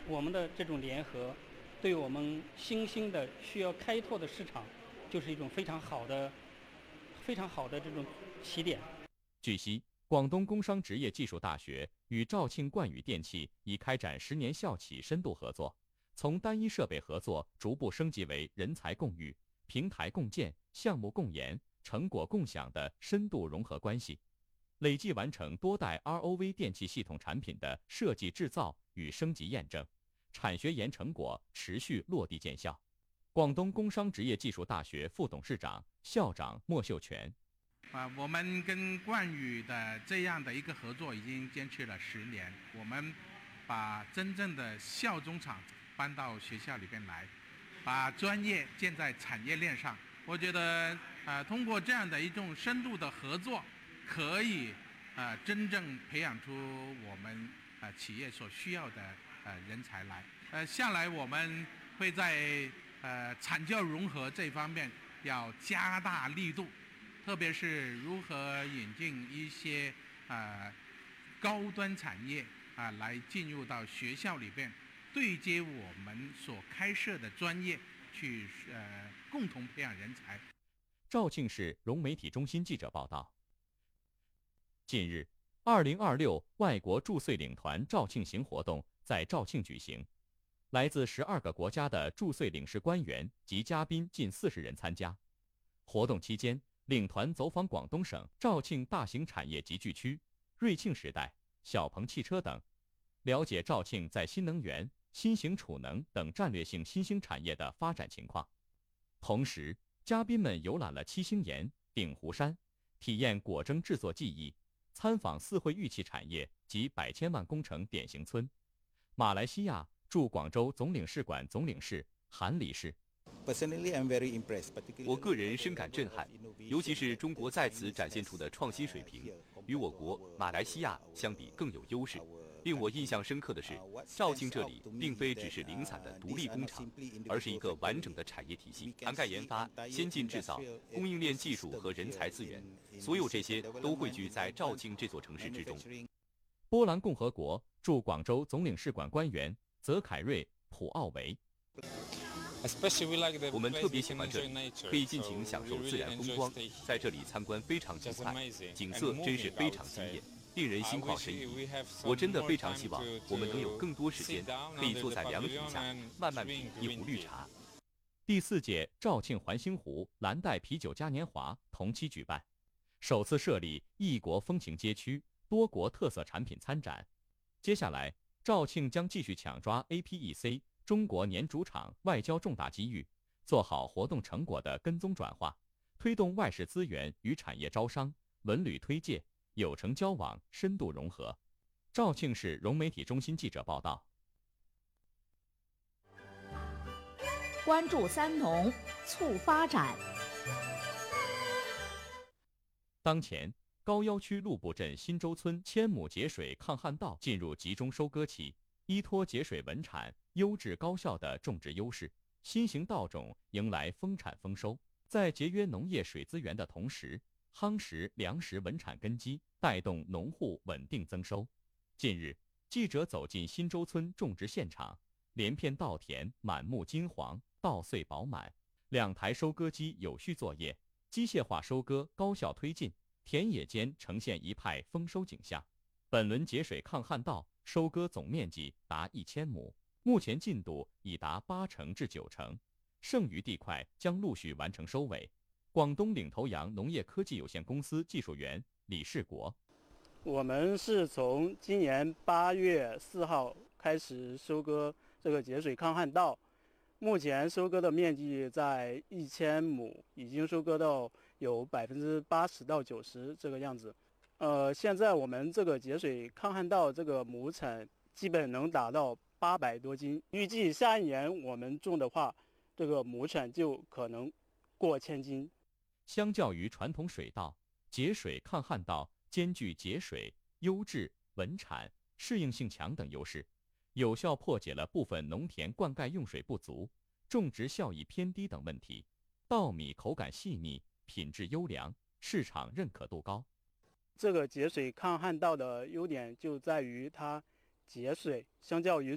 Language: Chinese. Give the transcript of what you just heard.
我们的这种联合，对我们新兴的需要开拓的市场，就是一种非常好的这种起点。 据悉，广东工商职业技术大学与肇庆冠宇电器已开展10年校企深度合作，从单一设备合作逐步升级为人才共育、平台共建、项目共研、成果共享的深度融合关系，累计完成多代 ROV 电气系统产品的设计制造与升级验证，产学研成果持续落地见效。广东工商职业技术大学副董事长、校长莫秀全。 我们跟冠宇的这样的一个合作已经坚持了10年，我们把真正的校中厂搬到学校里边来，把专业建在产业链上。我觉得通过这样的一种深度的合作，可以真正培养出我们企业所需要的人才来。向来我们会在产教融合这方面要加大力度，特别是如何引进一些高端产业来进入到学校里边，对接我们所开设的专业，去共同培养人才。 肇庆市融媒体中心记者报道，近日，2026外国驻穗领团肇庆行活动在肇庆举行，来自12个国家的驻穗领事官员及嘉宾近40人参加。活动期间，领团走访广东省肇庆大型产业集聚区、瑞庆时代、小鹏汽车等，了解肇庆在新能源、新型储能等战略性新兴产业的发展情况。同时，嘉宾们游览了七星岩、鼎湖山，体验果蒸制作技艺，参访4会玉器产业及100千万工程典型村。马来西亚驻广州总领事馆总领事韩理事。 我个人深感震撼，尤其是中国在此展现出的创新水平，与我国马来西亚相比更有优势。令我印象深刻的是，肇庆这里并非只是零散的独立工厂，而是一个完整的产业体系，涵盖研发、先进制造、供应链技术和人才资源，所有这些都汇聚在肇庆这座城市之中。 波兰共和国驻广州总领事馆官员泽凯瑞·普奥维。 我们特别喜欢这里，可以尽情享受自然风光，在这里参观非常精彩，景色真是非常惊艳，令人心旷神怡。我真的非常希望我们能有更多时间，可以坐在凉亭下，慢慢品一壶绿茶。 第4届肇庆环星湖蓝带啤酒嘉年华同期举办，首次设立异国风情街区、多国特色产品参展。接下来，肇庆将继续抢抓 APEC 中国年主场外交重大机遇，做好活动成果的跟踪转化，推动外事资源与产业招商、文旅推介、有成交往深度融合。肇庆市融媒体中心记者报道。 关注三农，促发展。 当前，高要区陆埠镇新洲村1000亩节水抗旱稻进入集中收割期，依托节水稳产、优质高效的种植优势，新型稻种迎来丰产丰收。在节约农业水资源的同时，夯实粮食稳产根基，带动农户稳定增收。近日，记者走进新洲村种植现场，连片稻田满目金黄，稻穗饱满，2台收割机有序作业，机械化收割高效推进，田野间呈现一派丰收景象。本轮节水抗旱稻收割总面积达1000亩，目前进度已达80%至90%，剩余地块将陆续完成收尾。广东领头羊农业科技有限公司技术员李世国： 我们是从今年8月4号开始收割这个节水抗旱稻，目前收割的面积在1000亩，已经收割到有80%到90%这个样子。现在我们这个节水抗旱稻这个亩产基本能达到800多斤，预计下一年我们种的话，这个亩产就可能过1000斤。 相较于传统水稻，节水抗旱稻兼具节水、优质、稳产、适应性强等优势，有效破解了部分农田灌溉用水不足、种植效益偏低等问题。稻米口感细腻，品质优良，市场认可度高。 这个节水抗旱稻的优点就在于它节水，相较于